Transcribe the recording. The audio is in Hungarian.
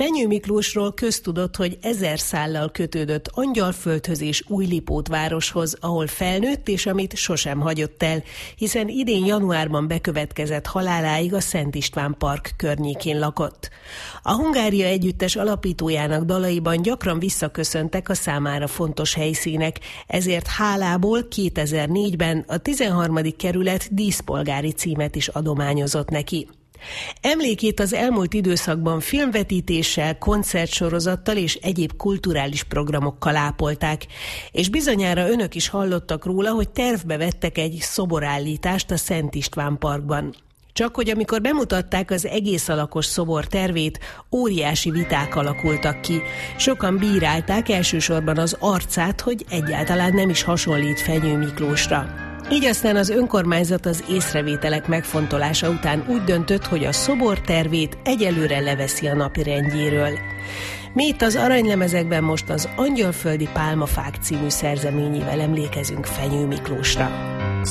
Fenyő Miklósról köztudott, hogy 1000 szállal kötődött Angyalföldhöz és Újlipót városhoz, ahol felnőtt és amit sosem hagyott el, hiszen idén januárban bekövetkezett haláláig a Szent István Park környékén lakott. A Hungária Együttes alapítójának dalaiban gyakran visszaköszöntek a számára fontos helyszínek, ezért hálából 2004-ben a 13. kerület díszpolgári címet is adományozott neki. Emlékét az elmúlt időszakban filmvetítéssel, koncertsorozattal és egyéb kulturális programokkal ápolták, és bizonyára önök is hallottak róla, hogy tervbe vettek egy szoborállítást a Szent István Parkban. Csak hogy amikor bemutatták az egész alakos szobor tervét, óriási viták alakultak ki. Sokan bírálták elsősorban az arcát, hogy egyáltalán nem is hasonlít Fenyő Miklósra. Így aztán az önkormányzat az észrevételek megfontolása után úgy döntött, hogy a szobor tervét egyelőre leveszi a napirendjéről. Mi itt az Aranylemezekben most az Angyalföldi Pálmafák című szerzeményével emlékezünk Fenyő Miklósra.